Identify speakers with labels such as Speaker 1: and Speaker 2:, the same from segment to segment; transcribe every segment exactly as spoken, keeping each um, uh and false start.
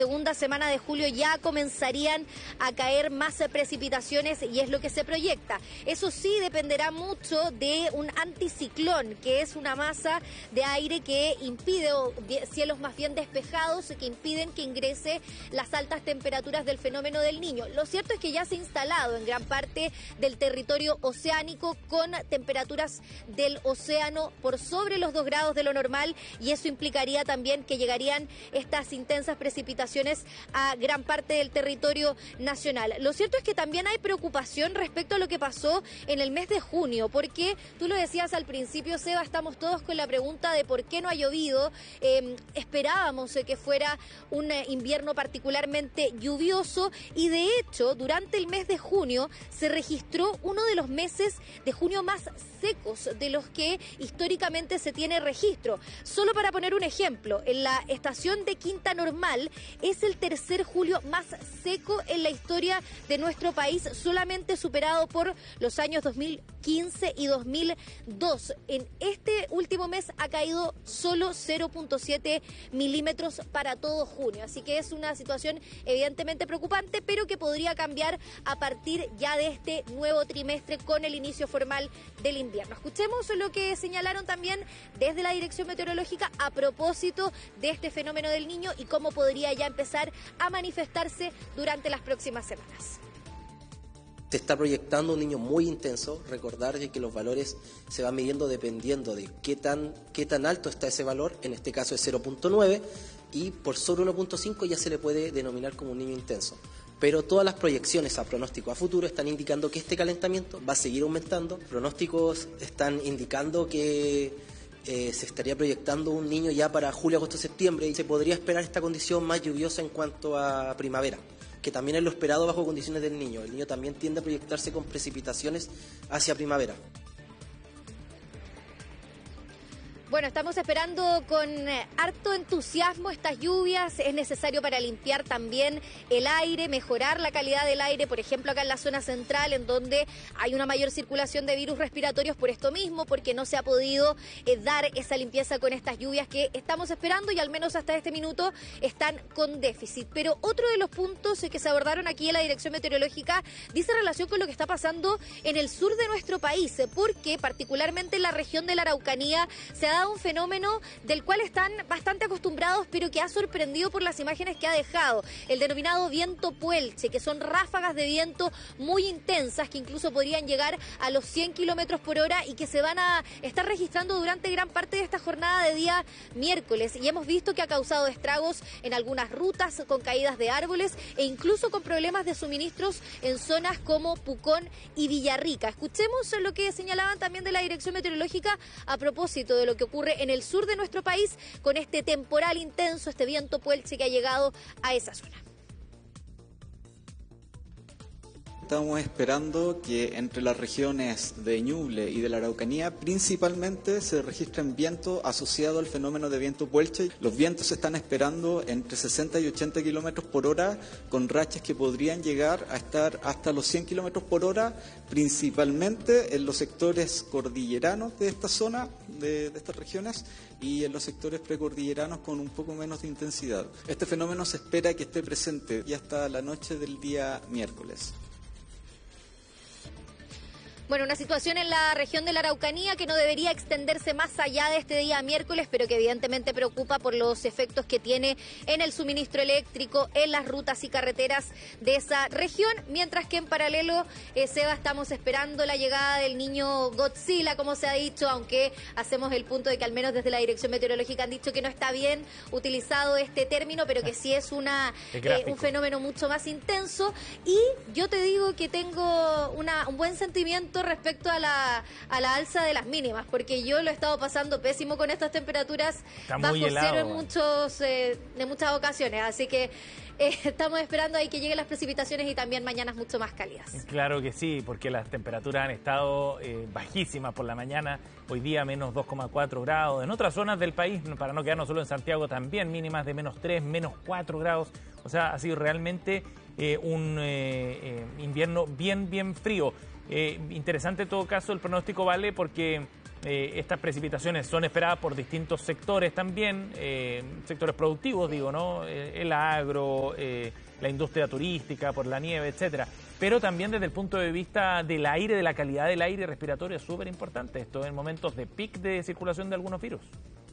Speaker 1: segunda semana de julio ya comenzarían a caer más precipitaciones y es lo que se proyecta. Eso sí dependerá mucho de un anticiclón, que es una masa de aire que impide, o cielos más bien despejados, que impiden que ingrese las altas temperaturas del fenómeno del Niño. Lo cierto es que ya se ha instalado en gran parte del territorio oceánico con temperaturas del océano por sobre los dos grados de lo normal, y eso implicaría también que llegarían estas intensas precipitaciones a gran parte del territorio nacional. Lo cierto es que también hay preocupación respecto a lo que pasó en el mes de junio, porque tú lo decías al principio, Seba, estamos todos con la pregunta de por qué no ha llovido. Eh, esperábamos eh, que fuera un eh, invierno particularmente lluvioso, y de hecho durante el mes de junio se registró uno de los meses de junio más secos de los que históricamente se tiene registro. Solo para poner un ejemplo, en la estación de Quinta Normal es el tercer julio más seco en la historia de nuestro país, solamente superado por los años dos mil quince y dos mil dos. En este último mes ha caído solo cero punto siete milímetros para todo junio, así que es una situación evidentemente preocupante, pero que podría cambiar a partir ya de este nuevo trimestre con el inicio formal del invierno. Escuchemos lo que señalaron también desde la Dirección Meteorológica a propósito de este fenómeno del Niño y cómo podría ya empezar a manifestarse durante las próximas semanas.
Speaker 2: Se está proyectando un Niño muy intenso. Recordar que los valores se van midiendo dependiendo de qué tan, qué tan alto está ese valor, en este caso es cero punto nueve, y por sobre uno punto cinco ya se le puede denominar como un niño intenso. Pero todas las proyecciones a pronóstico a futuro están indicando que este calentamiento va a seguir aumentando. Pronósticos están indicando que eh, se estaría proyectando un niño ya para julio, agosto, septiembre, y se podría esperar esta condición más lluviosa en cuanto a primavera, que también es lo esperado bajo condiciones del Niño. El Niño también tiende a proyectarse con precipitaciones hacia primavera.
Speaker 1: Bueno, estamos esperando con eh, harto entusiasmo estas lluvias. Es necesario para limpiar también el aire, mejorar la calidad del aire, por ejemplo acá en la zona central, en donde hay una mayor circulación de virus respiratorios por esto mismo, porque no se ha podido eh, dar esa limpieza con estas lluvias que estamos esperando y al menos hasta este minuto están con déficit. Pero otro de los puntos eh, que se abordaron aquí en la Dirección Meteorológica dice relación con lo que está pasando en el sur de nuestro país, eh, porque particularmente en la región de la Araucanía se ha un fenómeno del cual están bastante acostumbrados, pero que ha sorprendido por las imágenes que ha dejado, el denominado viento puelche, que son ráfagas de viento muy intensas que incluso podrían llegar a los cien kilómetros por hora y que se van a estar registrando durante gran parte de esta jornada de día miércoles, y hemos visto que ha causado estragos en algunas rutas con caídas de árboles e incluso con problemas de suministros en zonas como Pucón y Villarrica. Escuchemos lo que señalaban también de la Dirección Meteorológica a propósito de lo que ocurre en el sur de nuestro país con este temporal intenso, este viento puelche que ha llegado a esa zona.
Speaker 3: Estamos esperando que entre las regiones de Ñuble y de la Araucanía principalmente se registren vientos asociados al fenómeno de viento puelche. Los vientos se están esperando entre sesenta y ochenta kilómetros por hora, con rachas que podrían llegar a estar hasta los cien kilómetros por hora, principalmente en los sectores cordilleranos de esta zona, de, de estas regiones, y en los sectores precordilleranos con un poco menos de intensidad. Este fenómeno se espera que esté presente ya hasta la noche del día miércoles.
Speaker 1: Bueno, una situación en la región de la Araucanía que no debería extenderse más allá de este día miércoles, pero que evidentemente preocupa por los efectos que tiene en el suministro eléctrico, en las rutas y carreteras de esa región, mientras que en paralelo, eh, Seba, estamos esperando la llegada del niño Godzilla, como se ha dicho, aunque hacemos el punto de que al menos desde la Dirección Meteorológica han dicho que no está bien utilizado este término, pero que sí es una eh, un fenómeno mucho más intenso. Y yo te digo que tengo una, un buen sentimiento respecto a la, a la alza de las mínimas, porque yo lo he estado pasando pésimo con estas temperaturas bajo cero en, muchos, eh, en muchas ocasiones, así que eh, estamos esperando ahí que lleguen las precipitaciones y también mañanas mucho más cálidas.
Speaker 4: Claro que sí, porque las temperaturas han estado eh, bajísimas por la mañana, hoy día menos dos coma cuatro grados, en otras zonas del país, para no quedarnos solo en Santiago, también mínimas de menos tres, menos cuatro grados, o sea, ha sido realmente eh, un eh, eh, invierno bien, bien frío. Eh, interesante en todo caso el pronóstico, Vale, porque Eh, estas precipitaciones son esperadas por distintos sectores también, eh, sectores productivos, digo, ¿no? Eh, el agro, eh, la industria turística, por la nieve, etcétera. Pero también desde el punto de vista del aire, de la calidad del aire respiratorio, es súper importante esto en momentos de pic de circulación de algunos virus.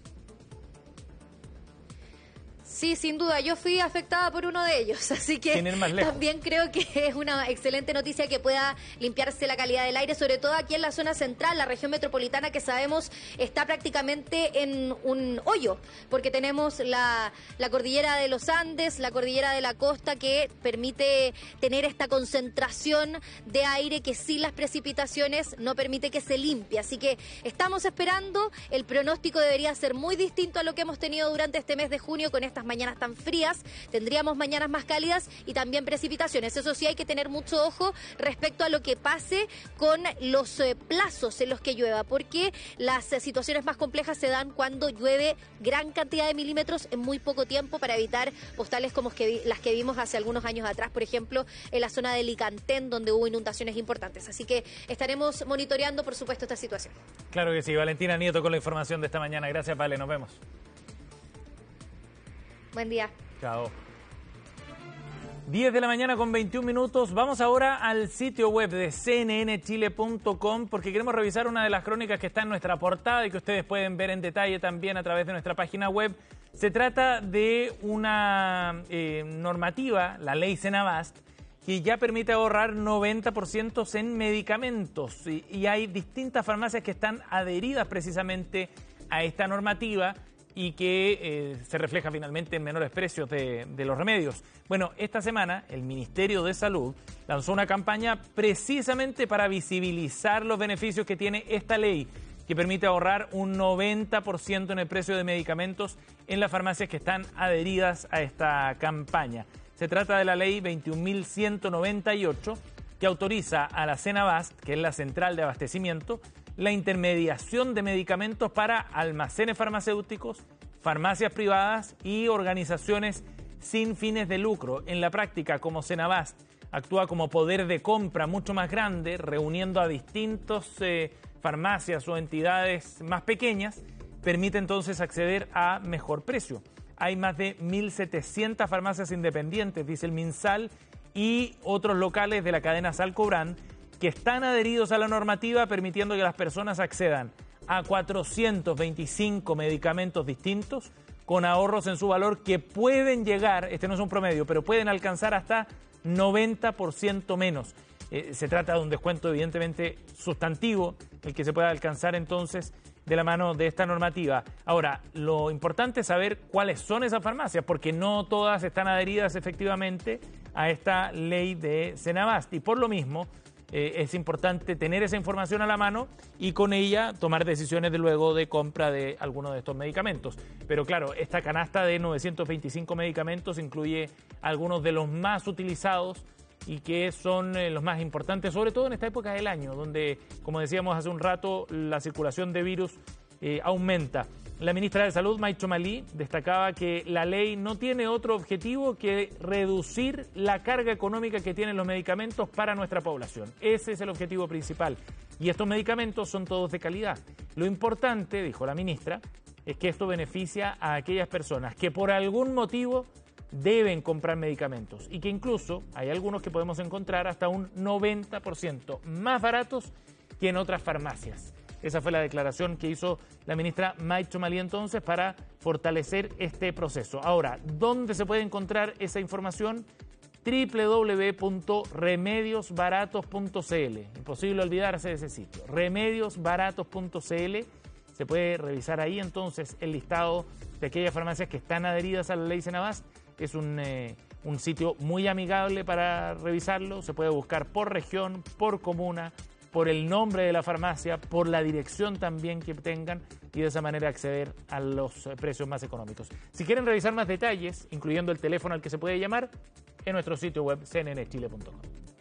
Speaker 1: Sí, sin duda, yo fui afectada por uno de ellos, así que también creo que es una excelente noticia que pueda limpiarse la calidad del aire, sobre todo aquí en la zona central, la región metropolitana, que sabemos está prácticamente en un hoyo, porque tenemos la, la cordillera de los Andes, la cordillera de la costa, que permite tener esta concentración de aire que sin las precipitaciones no permite que se limpie, así que estamos esperando, el pronóstico debería ser muy distinto a lo que hemos tenido durante este mes de junio con estas mañanas tan frías, tendríamos mañanas más cálidas y también precipitaciones. Eso sí, hay que tener mucho ojo respecto a lo que pase con los eh, plazos en los que llueva, porque las eh, situaciones más complejas se dan cuando llueve gran cantidad de milímetros en muy poco tiempo, para evitar postales como que vi, las que vimos hace algunos años atrás, por ejemplo, en la zona de Licantén, donde hubo inundaciones importantes. Así que estaremos monitoreando, por supuesto, esta situación.
Speaker 4: Claro que sí. Valentina Nieto con la información de esta mañana. Gracias, Vale. Nos vemos.
Speaker 1: Buen día.
Speaker 4: Chao. diez de la mañana con veintiún minutos. Vamos ahora al sitio web de c n n chile punto com porque queremos revisar una de las crónicas que está en nuestra portada y que ustedes pueden ver en detalle también a través de nuestra página web. Se trata de una eh, normativa, la ley Senabast, que ya permite ahorrar noventa por ciento en medicamentos. Y, y hay distintas farmacias que están adheridas precisamente a esta normativa y que eh, se refleja finalmente en menores precios de, de los remedios. Bueno, esta semana el Ministerio de Salud lanzó una campaña precisamente para visibilizar los beneficios que tiene esta ley, que permite ahorrar un noventa por ciento en el precio de medicamentos en las farmacias que están adheridas a esta campaña. Se trata de la ley veintiún mil ciento noventa y ocho, que autoriza a la Senabast, que es la central de abastecimiento, la intermediación de medicamentos para almacenes farmacéuticos, farmacias privadas y organizaciones sin fines de lucro. En la práctica, como Senabast actúa como poder de compra mucho más grande, reuniendo a distintas eh, farmacias o entidades más pequeñas, permite entonces acceder a mejor precio. Hay más de mil setecientas farmacias independientes, dice el MinSal, y otros locales de la cadena Salcobrand, que están adheridos a la normativa, permitiendo que las personas accedan a cuatrocientos veinticinco medicamentos distintos, con ahorros en su valor que pueden llegar, este no es un promedio, pero pueden alcanzar hasta noventa por ciento menos. Eh, se trata de un descuento evidentemente sustantivo, el que se pueda alcanzar entonces de la mano de esta normativa. Ahora, lo importante es saber cuáles son esas farmacias, porque no todas están adheridas efectivamente a esta ley de Senabast, y por lo mismo eh, es importante tener esa información a la mano y con ella tomar decisiones de luego de compra de alguno de estos medicamentos. Pero claro, esta canasta de novecientos veinticinco medicamentos incluye algunos de los más utilizados y que son eh, los más importantes, sobre todo en esta época del año, donde, como decíamos hace un rato, la circulación de virus eh, aumenta. La ministra de Salud, Maicho Malí, destacaba que la ley no tiene otro objetivo que reducir la carga económica que tienen los medicamentos para nuestra población. Ese es el objetivo principal. Y estos medicamentos son todos de calidad. Lo importante, dijo la ministra, es que esto beneficia a aquellas personas que por algún motivo deben comprar medicamentos y que incluso hay algunos que podemos encontrar hasta un noventa por ciento más baratos que en otras farmacias. Esa fue la declaración que hizo la ministra Maicho Malí entonces para fortalecer este proceso. Ahora, ¿dónde se puede encontrar esa información? doble u doble u doble u punto remedios baratos punto c l. Imposible olvidarse de ese sitio. remedios baratos punto c l. Se puede revisar ahí entonces el listado de aquellas farmacias que están adheridas a la ley Senabast. Es un, eh, un sitio muy amigable para revisarlo. Se puede buscar por región, por comuna, por el nombre de la farmacia, por la dirección también que tengan y de esa manera acceder a los precios más económicos. Si quieren revisar más detalles, incluyendo el teléfono al que se puede llamar, en nuestro sitio web c n n chile punto com.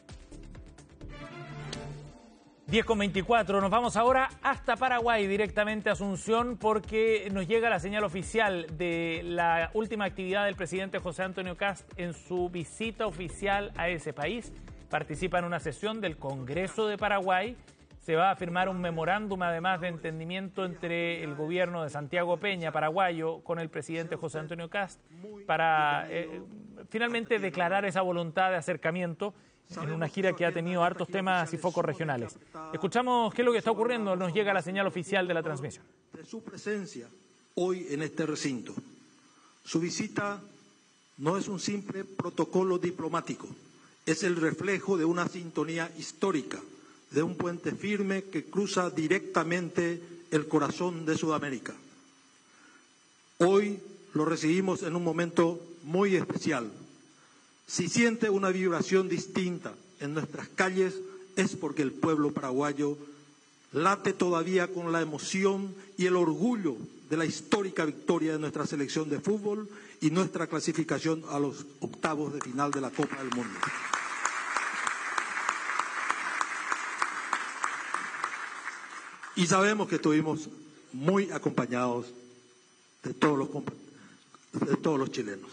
Speaker 4: diez con veinticuatro, nos vamos ahora hasta Paraguay, directamente a Asunción, porque nos llega la señal oficial de la última actividad del presidente José Antonio Kast en su visita oficial a ese país. Participa en una sesión del Congreso de Paraguay. se va a firmar un memorándum, además de entendimiento, entre el gobierno de Santiago Peña, paraguayo, con el presidente José Antonio Kast, para eh, finalmente declarar esa voluntad de acercamiento en una gira que ha tenido hartos temas y focos regionales. Escuchamos qué es lo que está ocurriendo, nos llega la señal oficial de la transmisión.
Speaker 5: De su presencia hoy en este recinto. Su visita no es un simple protocolo diplomático, es el reflejo de una sintonía histórica, de un puente firme que cruza directamente el corazón de Sudamérica. Hoy lo recibimos en un momento muy especial. Si siente una vibración distinta en nuestras calles, es porque el pueblo paraguayo late todavía con la emoción y el orgullo de la histórica victoria de nuestra selección de fútbol y nuestra clasificación a los octavos de final de la Copa del Mundo. Y sabemos que estuvimos muy acompañados de todos los, de todos los chilenos.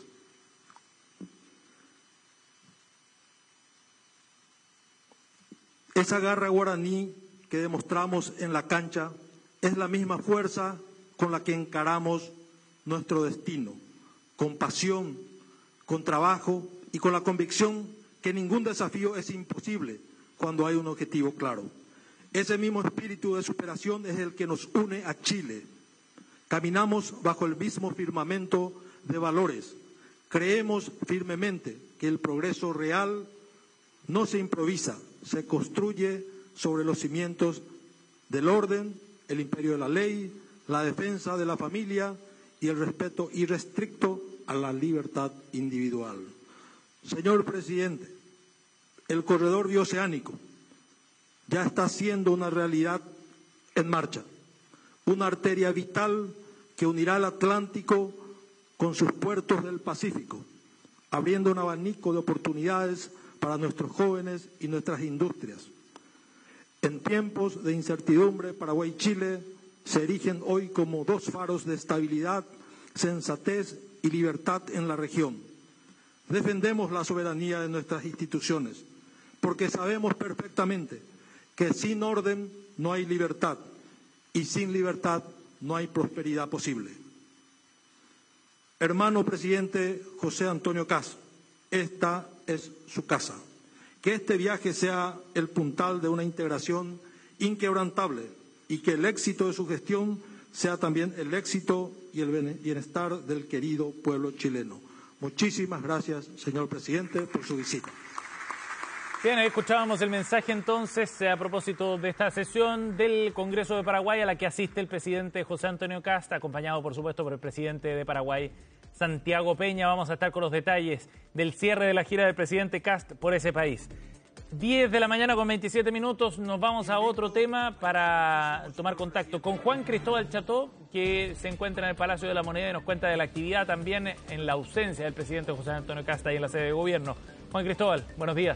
Speaker 5: Esa garra guaraní que demostramos en la cancha es la misma fuerza con la que encaramos nuestro destino, con pasión, con trabajo y con la convicción que ningún desafío es imposible cuando hay un objetivo claro. Ese mismo espíritu de superación es el que nos une a Chile. Caminamos bajo el mismo firmamento de valores. Creemos firmemente que el progreso real no se improvisa, se construye sobre los cimientos del orden, el imperio de la ley, la defensa de la familia y el respeto irrestricto a la libertad individual. Señor presidente, el corredor bioceánico ya está siendo una realidad en marcha, una arteria vital que unirá el Atlántico con sus puertos del Pacífico, abriendo un abanico de oportunidades para nuestros jóvenes y nuestras industrias. En tiempos de incertidumbre, Paraguay y Chile se erigen hoy como dos faros de estabilidad, sensatez y libertad en la región. Defendemos la soberanía de nuestras instituciones, porque sabemos perfectamente que sin orden no hay libertad y sin libertad no hay prosperidad posible. Hermano presidente José Antonio Kast, esta es su casa. Que este viaje sea el puntal de una integración inquebrantable y que el éxito de su gestión sea también el éxito y el bienestar del querido pueblo chileno. Muchísimas gracias, señor presidente, por su visita.
Speaker 4: Bien, ahí escuchábamos el mensaje entonces a propósito de esta sesión del Congreso de Paraguay a la que asiste el presidente José Antonio Kast, acompañado por supuesto por el presidente de Paraguay, Santiago Peña. Vamos a estar con los detalles del cierre de la gira del presidente Kast por ese país. diez de la mañana con veintisiete minutos, nos vamos a otro tema para tomar contacto con Juan Cristóbal Cható, que se encuentra en el Palacio de la Moneda y nos cuenta de la actividad también en la ausencia del presidente José Antonio Kast ahí en la sede de gobierno. Juan Cristóbal, buenos días.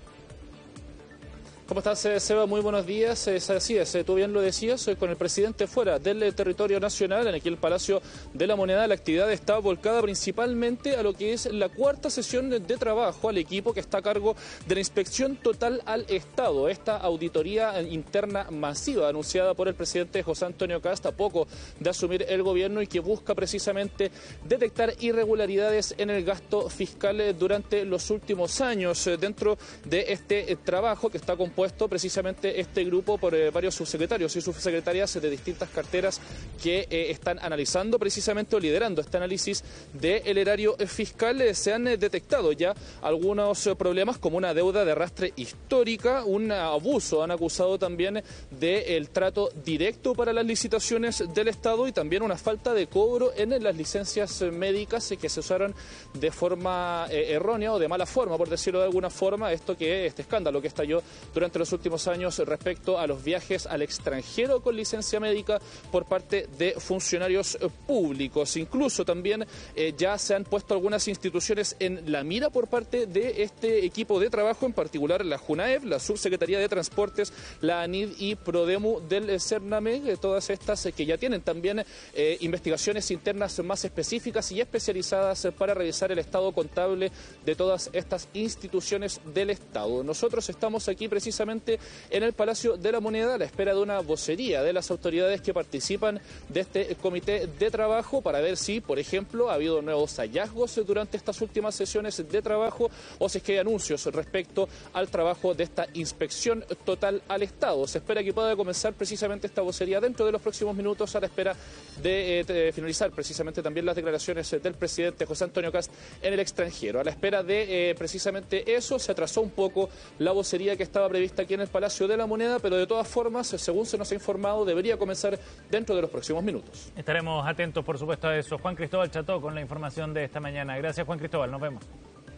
Speaker 6: ¿Cómo estás, Seba? Muy buenos días. Es así es, tú bien lo decías, soy con el presidente fuera del territorio nacional, en aquí el Palacio de la Moneda. La actividad está volcada principalmente a lo que es la cuarta sesión de trabajo al equipo que está a cargo de la inspección total al Estado. Esta auditoría interna masiva anunciada por el presidente José Antonio Kast a poco de asumir el gobierno y que busca precisamente detectar irregularidades en el gasto fiscal durante los últimos años. Dentro de este trabajo que está compuesto puesto precisamente este grupo por eh, varios subsecretarios y subsecretarias de distintas carteras que eh, están analizando precisamente o liderando este análisis del erario fiscal. Eh, se han eh, detectado ya algunos eh, problemas como una deuda de arrastre histórica, un abuso, han acusado también del trato directo para las licitaciones del Estado y también una falta de cobro en las licencias médicas eh, que se usaron de forma eh, errónea o de mala forma, por decirlo de alguna forma, esto que este escándalo que estalló durante durante los últimos años respecto a los viajes al extranjero con licencia médica por parte de funcionarios públicos. Incluso también eh, ya se han puesto algunas instituciones en la mira por parte de este equipo de trabajo, en particular la JUNAEV, la Subsecretaría de Transportes, la ANID y PRODEMU del CERNAMEG, todas estas eh, que ya tienen también eh, investigaciones internas más específicas y especializadas eh, para revisar el estado contable de todas estas instituciones del Estado. Nosotros estamos aquí precisamente precisamente en el Palacio de la Moneda a la espera de una vocería de las autoridades que participan de este comité de trabajo para ver si, por ejemplo, ha habido nuevos hallazgos durante estas últimas sesiones de trabajo o si es que hay anuncios respecto al trabajo de esta inspección total al Estado. Se espera que pueda comenzar precisamente esta vocería dentro de los próximos minutos a la espera de, eh, de finalizar precisamente también las declaraciones del presidente José Antonio Kast en el extranjero. A la espera de eh, precisamente eso se atrasó un poco la vocería que estaba prevista aquí en el Palacio de la Moneda, pero de todas formas, según se nos ha informado, debería comenzar dentro de los próximos minutos.
Speaker 4: Estaremos atentos, por supuesto, a eso. Juan Cristóbal Cható con la información de esta mañana. Gracias, Juan Cristóbal. Nos vemos.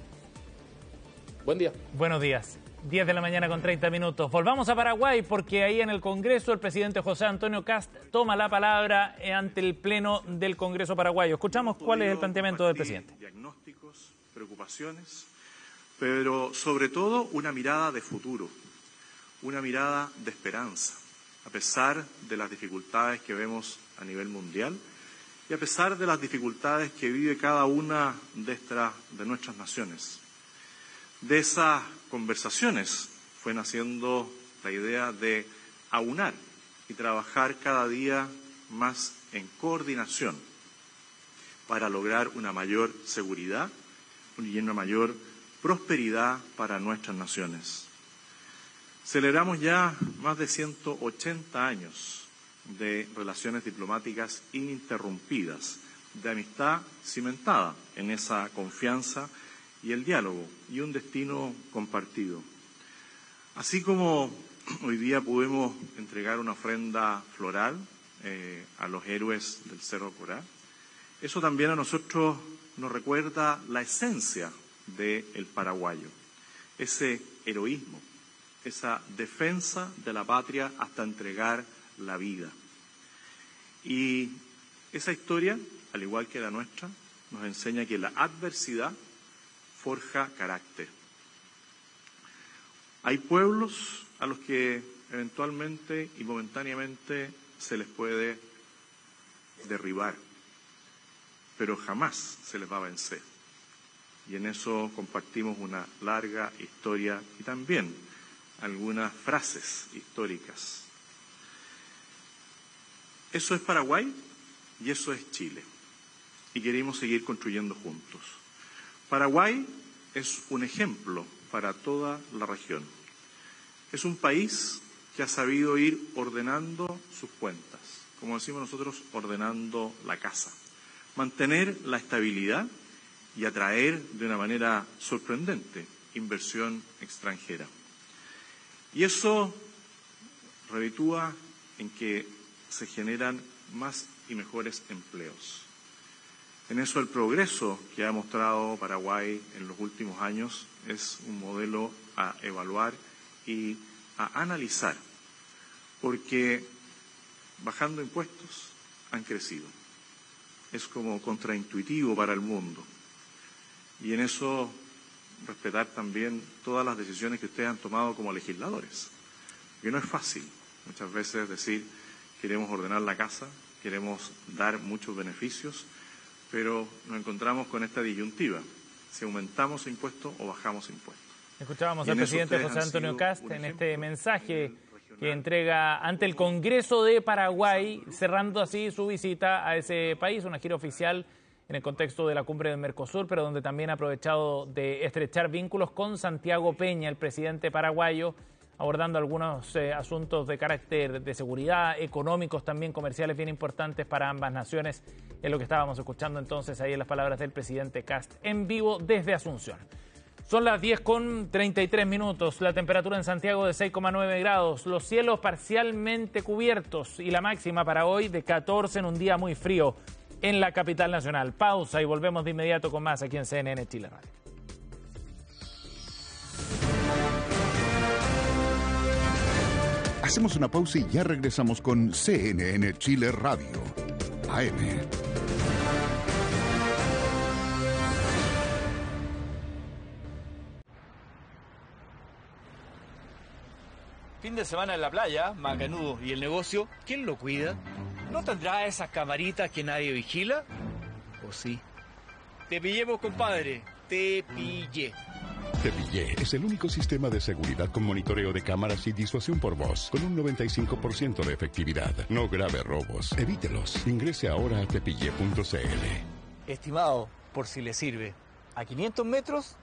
Speaker 6: Buen día.
Speaker 4: Buenos días. diez de la mañana con treinta minutos. Volvamos a Paraguay porque ahí en el Congreso el presidente José Antonio Kast toma la palabra ante el Pleno del Congreso paraguayo. Escuchamos cuál es el planteamiento del presidente.
Speaker 7: Diagnósticos, preocupaciones, pero sobre todo una mirada de futuro, una mirada de esperanza, a pesar de las dificultades que vemos a nivel mundial y a pesar de las dificultades que vive cada una de, estas, de nuestras naciones. De esas conversaciones fue naciendo la idea de aunar y trabajar cada día más en coordinación para lograr una mayor seguridad y una mayor prosperidad para nuestras naciones. Celebramos ya más de ciento ochenta años de relaciones diplomáticas ininterrumpidas, de amistad cimentada en esa confianza y el diálogo, y un destino compartido. Así como hoy día pudimos entregar una ofrenda floral eh, a los héroes del Cerro Corá, eso también a nosotros nos recuerda la esencia del paraguayo, ese heroísmo, esa defensa de la patria hasta entregar la vida. Y esa historia, al igual que la nuestra, nos enseña que la adversidad forja carácter. Hay pueblos a los que eventualmente y momentáneamente se les puede derribar, pero jamás se les va a vencer. Y en eso compartimos una larga historia y también algunas frases históricas. Eso es Paraguay y eso es Chile. Y queremos seguir construyendo juntos. Paraguay es un ejemplo para toda la región. Es un país que ha sabido ir ordenando sus cuentas, como decimos nosotros, ordenando la casa, mantener la estabilidad y atraer de una manera sorprendente inversión extranjera. Y eso reditúa en que se generan más y mejores empleos. En eso el progreso que ha mostrado Paraguay en los últimos años es un modelo a evaluar y a analizar, porque bajando impuestos han crecido. Es como contraintuitivo para el mundo. Y en eso respetar también todas las decisiones que ustedes han tomado como legisladores, que no es fácil muchas veces decir queremos ordenar la casa, queremos dar muchos beneficios, pero nos encontramos con esta disyuntiva, si aumentamos impuestos o bajamos impuestos.
Speaker 4: Escuchábamos al presidente José Antonio Kast en este mensaje que entrega ante el Congreso de Paraguay, cerrando así su visita a ese país, una gira oficial en el contexto de la cumbre del Mercosur, pero donde también ha aprovechado de estrechar vínculos con Santiago Peña, el presidente paraguayo, abordando algunos eh, asuntos de carácter de seguridad, económicos también, comerciales bien importantes para ambas naciones. Es lo que estábamos escuchando entonces ahí en las palabras del presidente Kast en vivo desde Asunción. Son las diez con treinta y tres minutos, la temperatura en Santiago de seis coma nueve grados, los cielos parcialmente cubiertos y la máxima para hoy de catorce en un día muy frío en la capital nacional. Pausa y volvemos de inmediato con más aquí en C N N Chile Radio.
Speaker 8: Hacemos una pausa y ya regresamos con C N N Chile Radio, A M.
Speaker 9: Fin de semana en la playa, macanudo. ¿Y el negocio? ¿Quién lo cuida? ¿No tendrá esas camaritas que nadie vigila? ¿O sí? Te pillemos, compadre. Tepillé.
Speaker 8: Tepillé es el único sistema de seguridad con monitoreo de cámaras y disuasión por voz, con un noventa y cinco por ciento de efectividad. No grave robos, evítelos. Ingrese ahora a tepillé punto c l.
Speaker 9: Estimado, por si le sirve, a quinientos metros